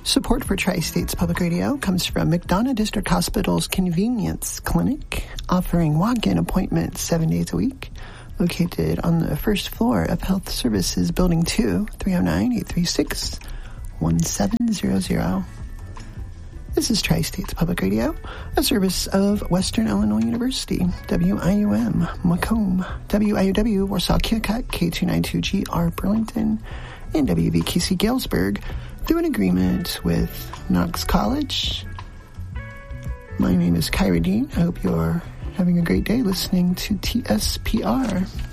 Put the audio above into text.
Support for Tri-States Public Radio comes from McDonough District Hospital's Convenience Clinic, offering walk-in appointments 7 days a week, located on the first floor of Health Services Building 2, 309-836-1700. This is Tri-States Public Radio, a service of Western Illinois University, WIUM, Macomb, WIUW, Warsaw, Keokuk, K292GR, Burlington, and WVKC Galesburg, through an agreement with Knox College. My name is Kyra Dean. I hope you're having a great day listening to TSPR.